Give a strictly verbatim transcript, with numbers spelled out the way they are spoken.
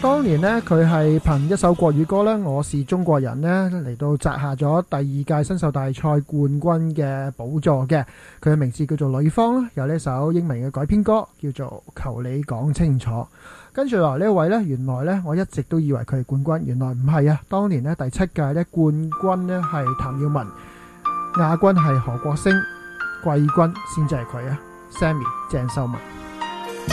當年呢，佢係憑一首國語歌呢，我是中國人呢，嚟到摘下咗第二屆新秀大賽冠軍嘅寶座嘅。佢嘅名字叫做呂方啦，有呢首英文嘅改編歌叫做求你講清楚。跟住落嚟呢位呢，原來呢，我一直都以為佢係冠軍，原來唔係啊。當年呢，第七屆呢，冠軍呢係譚耀文，亞軍係何國星，季軍先至係佢啊。Sammy 鄭秀文。